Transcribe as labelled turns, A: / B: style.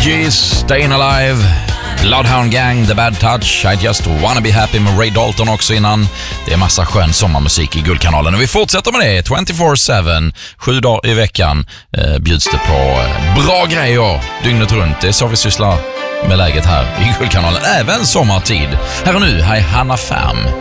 A: Gees, Staying Alive, Bloodhound Gang, The Bad Touch, I Just Wanna Be Happy med Ray Dalton också innan. Det är massa skön sommarmusik i Guldkanalen och vi fortsätter med det 24/7, 7 dagar i veckan bjuds det på bra grejer dygnet runt. Det är så vi sysslar med läget här i Guldkanalen, även sommartid. Här och nu, här är Hanna Färm.